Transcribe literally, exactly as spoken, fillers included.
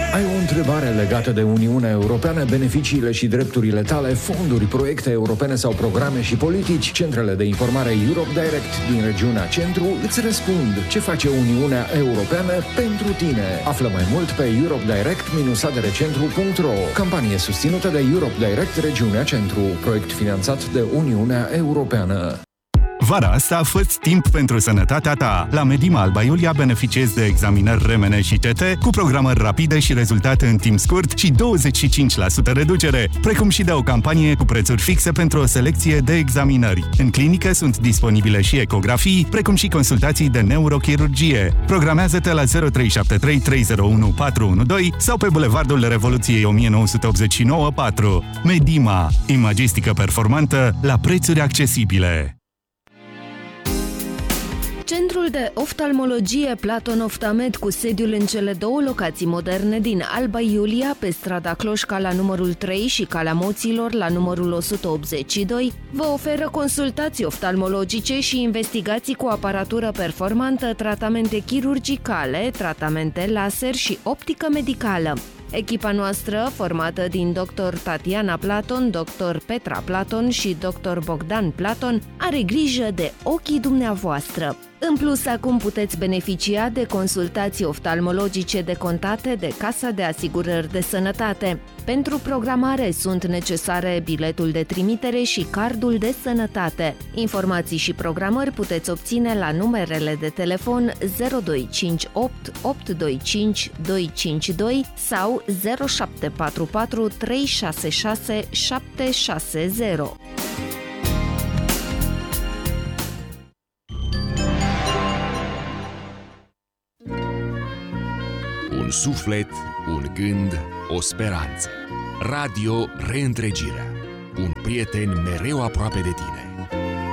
Ai o întrebare legată de Uniunea Europeană, beneficiile și drepturile tale, fonduri, proiecte europene sau programe și politici? Centrele de informare Europe Direct din regiunea Centru îți răspund ce face Uniunea Europeană pentru tine. Află mai mult pe europe direct dash a d r centru punct r o. Campanie susținută de Europe Direct Regiunea Centru, proiect finanțat de Uniunea Europeană. Vara asta fă-ți timp pentru sănătatea ta. La Medima Alba Iulia beneficiezi de examinări R M N și T T cu programări rapide și rezultate în timp scurt și douăzeci și cinci la sută reducere, precum și de o campanie cu prețuri fixe pentru o selecție de examinări. În clinică sunt disponibile și ecografii, precum și consultații de neurochirurgie. Programează-te la zero trei șapte trei trei zero unu patru unu doi sau pe Bulevardul Revoluției o mie nouă sute optzeci și nouă patru. Medima. Imagistică performantă la prețuri accesibile. Centrul de oftalmologie Platon Oftamed, cu sediul în cele două locații moderne din Alba Iulia, pe strada Cloșca la numărul trei și Calea Moților la numărul o sută optzeci și doi, vă oferă consultații oftalmologice și investigații cu aparatură performantă, tratamente chirurgicale, tratamente laser și optică medicală. Echipa noastră, formată din doctor Tatiana Platon, doctor Petra Platon și doctor Bogdan Platon, are grijă de ochii dumneavoastră. În plus, acum puteți beneficia de consultații oftalmologice decontate de Casa de Asigurări de Sănătate. Pentru programare sunt necesare biletul de trimitere și cardul de sănătate. Informații și programări puteți obține la numerele de telefon zero doi cinci opt opt doi cinci doi cinci doi sau zero șapte patru patru trei șase șase șapte șase zero. Un suflet, un gând, o speranță. Radio Reîntregirea. Un prieten mereu aproape de tine.